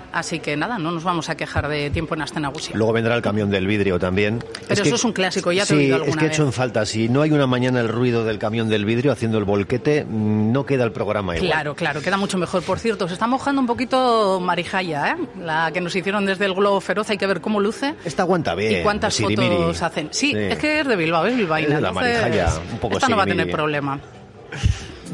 Así que nada, no nos vamos a quejar de tiempo en Aste Nagusia. Luego vendrá el camión del vidrio también. Pero eso es un clásico, ya te he oído alguna vez. Sí, es que he hecho en falta. Si no hay una mañana el ruido del camión del vidrio haciendo el volquete, no queda el programa igual. Claro, queda mucho mejor. Por cierto, se está mojando un poquito Marijaya, la que nos hicieron desde el Globo Feroz. Hay que ver cómo luce. Esta aguanta bien. Y cuántas fotos hacen. Sí, es que es de Bilbao, es bilbaína. Es de la Marijaya, un poco esta no va a tener sirimiri. problema.